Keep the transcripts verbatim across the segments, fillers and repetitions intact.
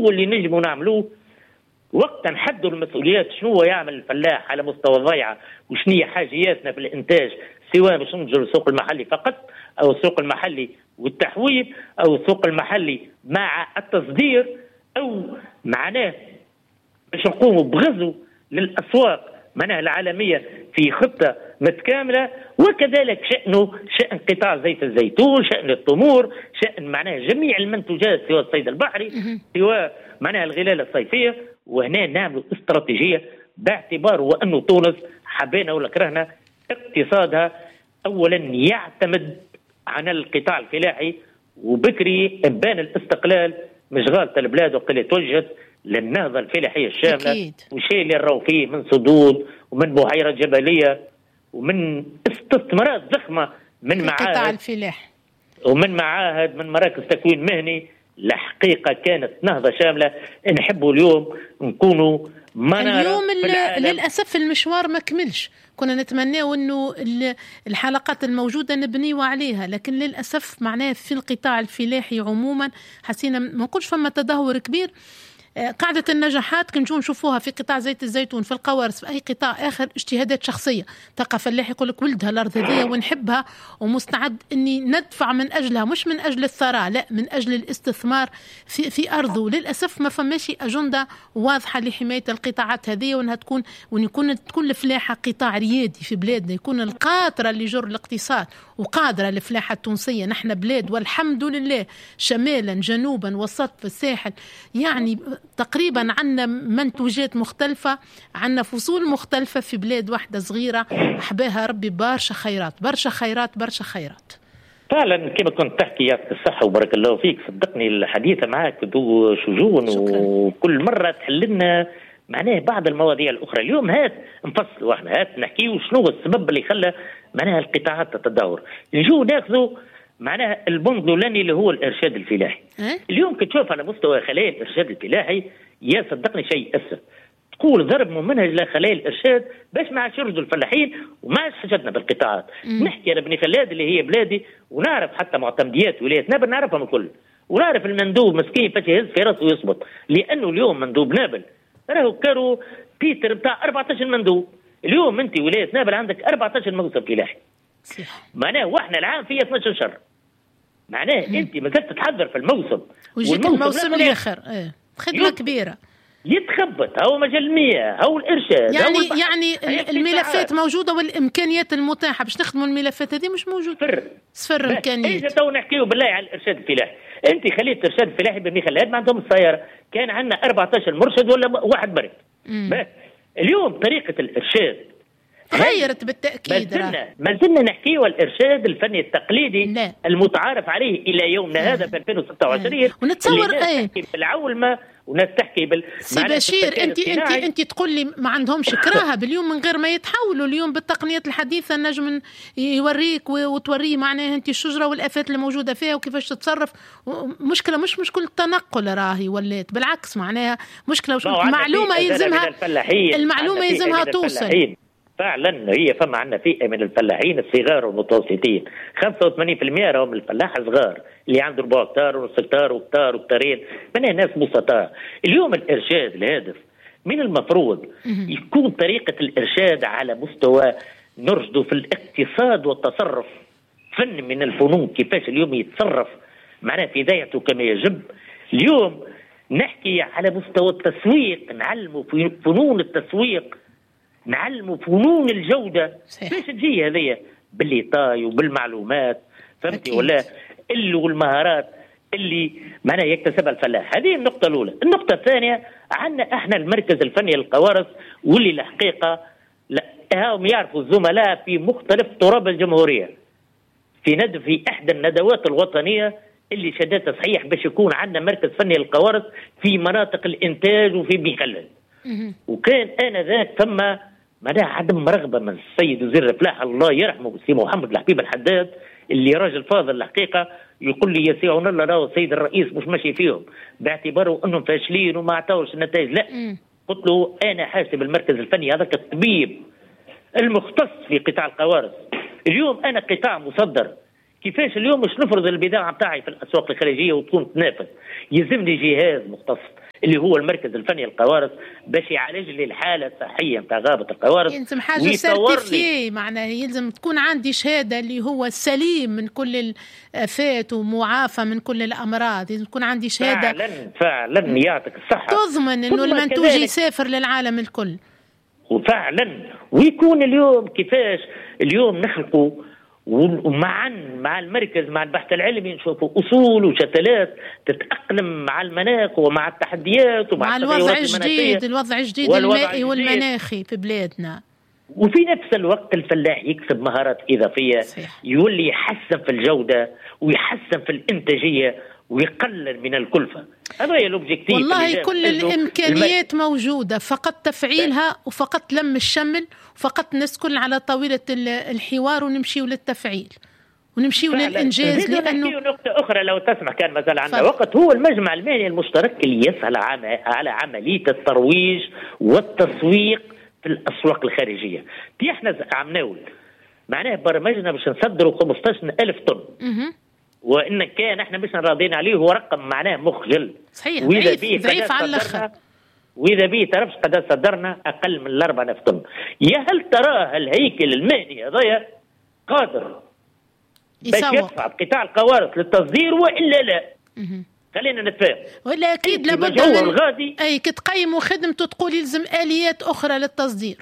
شنو اللي نجموا نعملوه وقت نحدوا المسؤوليات. شنو يعمل الفلاح على مستوى الضيعه وشنو هي حاجياتنا في الانتاج، سواء باش ننجر السوق المحلي فقط او السوق المحلي والتحويل او السوق المحلي مع التصدير، او معناه باش نقوموا بغزو للاسواق معناها العالميه في خطه متكامله. وكذلك شأنه شأن قطاع زيت الزيتون، شأن التمور، شأن معناها جميع المنتوجات سواء الصيد البحري سواء معناها الغلال الصيفيه. وهنا نعملوا استراتيجيه باعتبار وانه تونس حبينا ولا كرهنا اقتصادها اولا يعتمد على القطاع الفلاحي، وبكري بان الاستقلال مشغالة البلاد وقد توجهت للنهضه الفلاحيه الشامله. أكيد. والشيء اللي نراو فيه من سدود ومن بحيره جبليه ومن استثمارات ضخمه من معاهد الفلاح ومن معاهد من مراكز تكوين مهني، الحقيقه كانت نهضه شامله. نحبوا اليوم نكونوا اليوم للاسف المشوار ما كملش، كنا نتمناه انه الحلقات الموجوده نبنيوا عليها، لكن للاسف معناه في القطاع الفلاحي عموما حسينا ما نقولش فما تدهور كبير. قاعدة النجاحات كنجو نشوفوها في قطاع زيت الزيتون، في القوارص، في أي قطاع آخر اجتهادات شخصية. تلقى فلاح يقول لك ولدها الأرض هذية ونحبها ومستعد إني ندفع من أجلها، مش من أجل الثراء، لا من أجل الاستثمار في في أرضه. للأسف ما فماش أجندة واضحة لحماية القطاعات هذه، وأنها تكون وأن يكون تكون الفلاحة قطاع ريادي في بلادنا، يكون القاطرة اللي جر الاقتصاد وقادرة الفلاحة التونسية. نحن بلاد والحمد لله شمالا جنوبا وسط في الساحل، يعني تقريبا عندنا منتوجات مختلفة، عندنا فصول مختلفة في بلاد واحدة صغيرة أحباها ربي برشا خيرات برشا خيرات برشا خيرات. فعلا كما كنت تحكي يعطيك الصحة وبارك الله فيك، صدقني الحديث معك ذو شجون وكل مرة تحللنا معناه بعض المواضيع الأخرى. اليوم هات نفصلوا احنا هات نحكيوا شنو السبب اللي خلى معناها القطاعات تتدهور. نجو ناخذوا معناها البند الأولاني اللي هو الإرشاد الفلاحي. أه؟ اليوم كتشوف على مستوى خلايا الإرشاد الفلاحي يا صدقني شيء أسف، تقول ضرب ممنهج لخلايا الإرشاد باش ما عادش يرشدوا الفلاحين وما عادش حاجتنا بالقطاعات. م. نحكي أنا بني خلاد اللي هي بلادي ونعرف حتى معتمديات ولاية نابل نعرفهم الكل، ونعرف المندوب مسكين فاش يهز في راسه ويصبط، لأنه اليوم مندوب نابل راهو كارو بيتر بتاع أربعة عشر مندوب. اليوم أنت ولاية نابل عندك أربعة عشر موسم فلاحي، معناه واحنا العام فيه اثني عشر شهر، معناه مم. انت ما زلت تتحضر في الموسم ويجيك الموسم الاخر ايه خدمه يت... كبيره يتخبط هو مجال المياه هو الارشاد يعني هو يعني الملفات موجوده والامكانيات المتاحه باش نخدموا الملفات هذه مش موجوده. صفر صفر امكانيات. اجا تو نحكيو بالله على الارشاد الفلاحي. انت خليت الارشاد الفلاحي بني خلاد ما عندهم السياره، كان عندنا أربعة عشر مرشد ولا واحد برك. اليوم طريقه الارشاد غيرت بالتأكيد. ما زلنا نحكيه والإرشاد الفني التقليدي لا. المتعارف عليه إلى يومنا لا. هذا في ألفين وستة وعشرين ونتصور ايه بالعولمة وناس تحكي بال سي بشير انت انت انت تقول لي ما عندهمش كراهه باليوم من غير ما يتحولوا. اليوم بالتقنيات الحديثه نجم يوريك وتوريه معناها انت الشجره والافات اللي موجوده فيها وكيفاش تتصرف. مشكله مش مشكله تنقل راهي ولات، بالعكس معناها مشكله وش معلومه يلزمها المعلومه يلزمها توصل. فعلا هي فما عندنا فئه من الفلاحين الصغار والمتوسطين، خمسة وثمانين بالمئة راهم الفلاح صغار اللي عنده ربع هكتار ونص هكتار وهكتار وهكتارين، منها ناس بسطاء. اليوم الارشاد الهادف من المفروض يكون طريقه الارشاد على مستوى نرشده في الاقتصاد والتصرف، فن من الفنون كيفاش اليوم يتصرف معناه في ذاته كما يجب. اليوم نحكي على مستوى التسويق، نعلموا في فنون التسويق، نعلموا فنون الجودة باش تجي هذية بالإيطاي وبالمعلومات فهمتي ولا اللي والمهارات اللي معناه يكتسبها الفلاح. هذه النقطة الأولى. النقطة الثانية عندنا احنا المركز الفني للقوارص واللي الحقيقة لا هم يعرفوا الزملاء في مختلف تراب الجمهورية في ند في إحدى الندوات الوطنية اللي شدتها صحيح باش يكون عندنا مركز فني للقوارص في مناطق الإنتاج وفي بيخلل. وكان أنا ذاك ثم مدى عدم رغبة من السيد وزير الفلاحة الله يرحمه سي محمد الحبيب الحداد اللي راجل فاضل الحقيقة، يقول لي يا سي عون الله راهو السيد الرئيس مش ماشي فيهم باعتباره انهم فاشلين وما عطاوش النتائج. لا م. قلت له انا حاسب المركز الفني هذاك الطبيب المختص في قطاع القوارص. اليوم انا قطاع مصدر، كيفاش اليوم مش نفرض البضاعة بتاعي في الاسواق الخارجية وتكون تنافس؟ يلزمني جهاز مختص اللي هو المركز الفني للقوارص باش يعالج لي الحاله الصحيه نتاع غابه القوارص. يلزم حاجه سيرتيفيي، معناها يلزم تكون عندي شهاده اللي هو سليم من كل الافات ومعافى من كل الامراض، لازم تكون عندي شهاده فعلا فعلا يعطيك الصحه تضمن انه المنتوج يسافر للعالم الكل. وفعلا ويكون اليوم كيفاش اليوم نخلقوا ومعا مع المركز مع البحث العلمي نشوفوا اصول وشتلات تتاقلم مع المناخ ومع التحديات ومع مع الوضع الجديد الوضع الجديد المائي والمناخي في بلادنا. وفي نفس الوقت الفلاح يكسب مهارات اضافيه صحيح. يولي يحسن في الجوده ويحسن في الانتاجيه ويقلل من الكلفه. هذا هي الاوبجيكتيف. والله كل الامكانيات الم... موجوده، فقط تفعيلها وفقط لم الشمل وفقط نسكن على طاوله الحوار ونمشيو للتفعيل ونمشيو للانجاز. لانه نقطه اخرى لو تسمح كان مثلا عندنا وقت، هو المجمع المالي المشترك اللي يسهل على عمليه الترويج والتسويق في الاسواق الخارجيه. دي احنا عم نقول معناه برمجنا باش نصدروا خمسطاش ألف طن م- وان كان احنا مش راضين عليه، هو رقم معناه مخجل صحيح ضعيف ضعيف على الاخر. واذا به تعرفش قد صدرنا اقل من أربعة آلاف طن. يا هل تراه الهيكل المهني هذايا قادر باش يدفع قطاع القوارص للتصدير والا لا؟ م- خلينا نتفاهم. ولا اكيد لابد من اي كتقيموا خدمته تقول يلزم اليات اخرى للتصدير.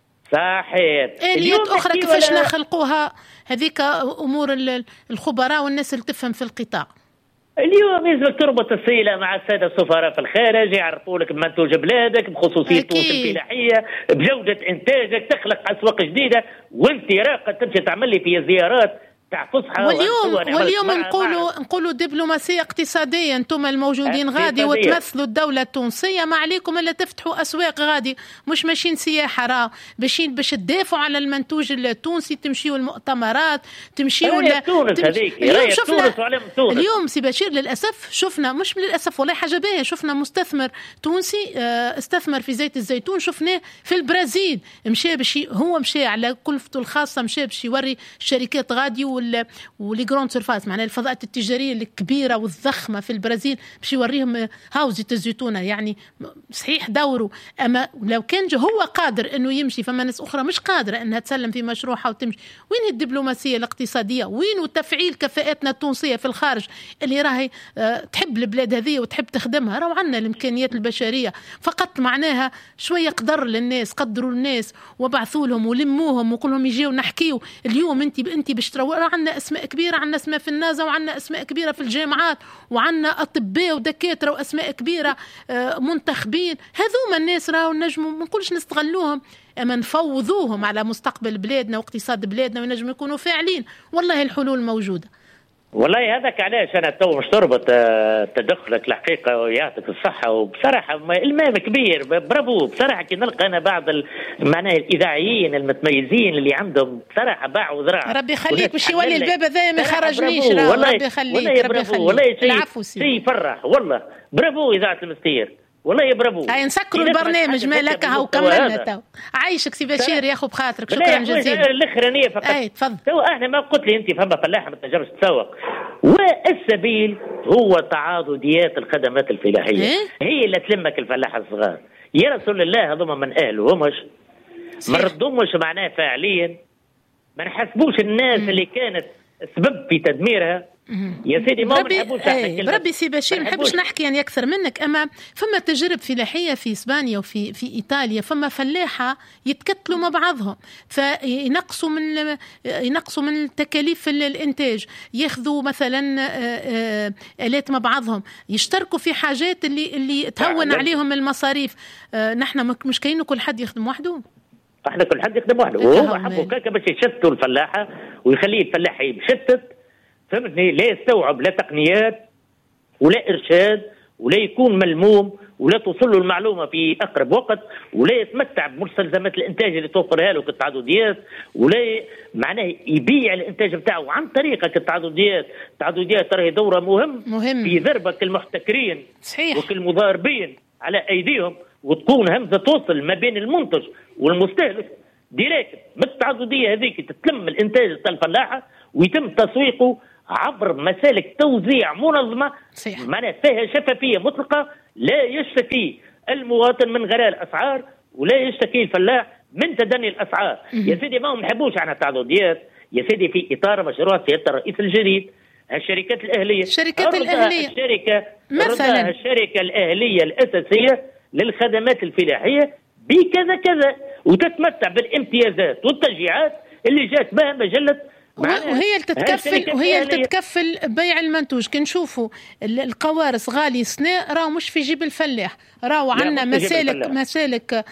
صحيح. اليات اخرى كيفاش نخلقوها؟ هذيك امور الخبراء والناس اللي تفهم في القطاع. اليوم يلزم تربط الصله مع الساده السفراء في الخارج، يعرفوا لك منتوج بلادك بخصوصيه تونس الفلاحيه بجوده انتاجك، تخلق اسواق جديده، وانت راقه تمشي تعمل لي في زيارات تاع فصحى. واليوم واليوم نقولوا نقولوا دبلوماسيه اقتصاديه، انتم الموجودين غادي وتمثلوا الدوله التونسيه، ما عليكم الا تفتحوا اسواق غادي، مش ماشيين سياحه، راه ماشيين باش تدافعوا على المنتوج التونسي، تمشيوا المؤتمرات، تمشيوا ل تونس هذيك. اليوم شفنا اليوم سي بشير للاسف شفنا، مش للاسف والله حاجه باهيه، شفنا مستثمر تونسي استثمر في زيت الزيتون، شفناه في البرازيل، مشى باش هو مشى على كلفته الخاصه، مشى باش يوري الشركات غادي ولا ولي جراند سيرفاس، معناها الفضاءات التجاريه الكبيره والضخمه في البرازيل، باش يوريهم هاو زيت الزيتونه. يعني صحيح دوره، اما لو كان هو قادر انه يمشي، فما ناس اخرى مش قادره انها تسلم في مشروعها وتمشي. وين الدبلوماسيه الاقتصاديه؟ وين تفعيل كفاءاتنا التونسيه في الخارج اللي راهي أه تحب البلاد هذه وتحب تخدمها؟ راهو عندنا الامكانيات البشريه، فقط معناها شويه قدر للناس، قدروا الناس وبعثوا لهم ولموهم وقولهم يجيو نحكيو. اليوم انت انت باش تروح، عندنا اسماء كبيره، عندنا اسماء في النازه، وعندنا اسماء كبيره في الجامعات، وعندنا اطباء ودكاتره واسماء كبيره منتخبين. هذوما الناس راهو نجموا ما نقولش نستغلوهم، اما نفوضوهم على مستقبل بلادنا واقتصاد بلادنا، ونجموا يكونوا فاعلين. والله الحلول موجوده. والله هذاك علاش انا تو مش تربط تدخلك الحقيقه ويعطيك الصحه. وبصراحه المام كبير، برافو بصراحه. كي نلقى انا بعض معناها الاذاعيين المتميزين اللي عندهم بصراحه باع وذراع، ربي يخليك باش يولي الباب هذا ما يخرجنيش. ربي يخليك ربي يخليك. العفو سي شيء يفرح والله. برافو اذاعه المستير والله برافو. هاي نسكروا البرنامج ما لك هاو كملنا تو. عايشك سي بشير ياخو بخاطرك، شكرا جزيلا. الاخرانيه فقط. اي تفضل. تو احنا ما قلت لي انت فما فلاحه ما تنجمش تسوق، والسبيل هو تعاضديات الخدمات الفلاحيه. إيه؟ هي اللي تلمك الفلاحه الصغار. يا رسول الله هذوما من اهلهمش ما ردهمش معناه فعليا، ما نحسبوش الناس اللي كانت سبب في تدميرها. يا سيدي ما نحبوش احنا بربي سي بشير ما نحبش نحكي يعني اكثر منك، اما فما تجارب فلاحيه في اسبانيا وفي في ايطاليا، فما فلاحه يتكتلوا مع بعضهم، فينقصوا من ينقصوا من تكاليف الانتاج، ياخذوا مثلا الات مع بعضهم، يشتركوا في حاجات اللي اللي تهون عليهم المصاريف. نحن مش كاين كل حد يخدم وحده، احنا كل حد يخدم وحده، وهم حبوا كاكا باش يشتتوا الفلاحه ويخليه الفلاح يشتت، فهمتني؟ لا يستوعب لا تقنيات ولا إرشاد ولا يكون ملموم ولا توصل له المعلومة في أقرب وقت ولا يتمتع بمستلزمات الإنتاج اللي توفرها له كالتعدديات ولا معناه يبيع الإنتاج بتاعه عن طريقة كالتعدديات. التعدديات ترى دورة مهم, مهم في ضربة المحتكرين صحيح وكالمضاربين على أيديهم، وتكون همزة توصل ما بين المنتج والمستهلك ديريكت بالتعددية هذيك، تتلم الإنتاج بتاع الفلاحة ويتم تسويقه عبر مسالك توزيع منظمة معناها فيها شفافية مطلقة لا يشتكي المواطن من غلاء الاسعار ولا يشتكي الفلاح من تدني الاسعار. يا سيدي ما هم نحبوش عنا تعضديات يا سيدي في اطار مشروع سياده الرئيس الجديد. الشركات الاهليه الشركات الاهليه الشركه مثلا الشركه الاهليه الاساسيه للخدمات الفلاحيه بكذا كذا وتتمتع بالامتيازات والتشجيعات اللي جات بها مجله وهي تتكفل وهي اللي تتكفل بيع المنتوج. كنشوفوا القوارص غالي سنة راهو مش في جيب الفلاح، راهو عندنا مسالك مسالك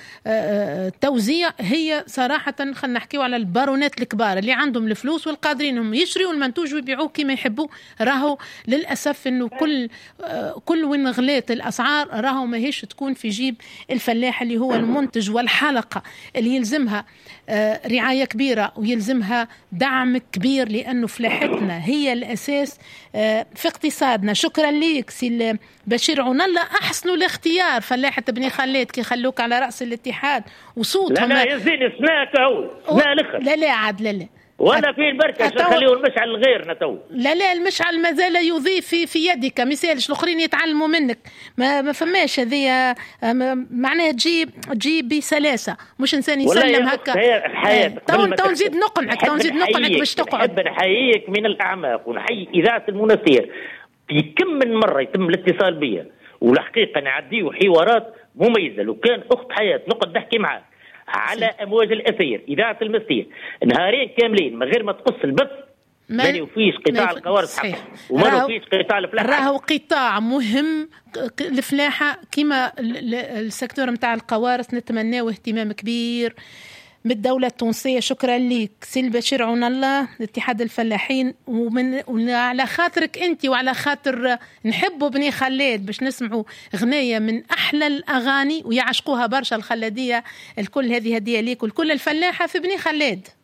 توزيع. هي صراحة خلينا نحكيو على البارونات الكبار اللي عندهم الفلوس والقادرين هم يشريوا المنتوج ويبيعوه كما يحبوا. راهو للأسف إنه كل كل وين غلات الأسعار راهو ما هيش تكون في جيب الفلاح اللي هو المنتج والحلقة اللي يلزمها رعاية كبيرة ويلزمها دعم كبير، لأنه فلاحتنا هي الأساس في اقتصادنا. شكرا لك سي بشير عون الله، أحسنوا الاختيار فلاحة بني خليت كي خلوك على رأس الاتحاد وصوتهم. لا لا يزيد سناك أول سنا الأخر لا لا عاد لا لا ولا في البركة أتو... خليه المشعل الغير نتو. لا لا المشعل ما زال يضيف في, في يدك، مثالش الآخرين يتعلموا منك. ما ما فماش هذه معناها تجيب تجيب بسلاسة، مش إنسان يسلم هكا. تو تو نزيد نقنعك تو نزيد نقنعك باش تقعد. نحب نحييك من الأعماق ونحيي إذاعة المنستير. في كم من مرة يتم الاتصال بيا والحقيقة نعديه حوارات مميزة. لو كان أخت حياة نقعد نحكي معك على امواج الاثير اذاعه المستير نهارين كاملين من غير ما تقص البث. ما نوفيش قطاع القوارص حقه وما نوفيش قطاع الفلاحه. راهو قطاع مهم الفلاحه كما السيكتور نتاع القوارص. نتمناه اهتمام كبير من الدولة التونسية. شكرا لك سي بشير عون الله اتحاد الفلاحين، ومن على خاطرك انت وعلى خاطر نحبوا بني خلاد باش نسمعوا غنية من احلى الاغاني ويعشقوها برشا الخلادية. الكل هذه هدية ليك والكل الفلاحة في بني خلاد.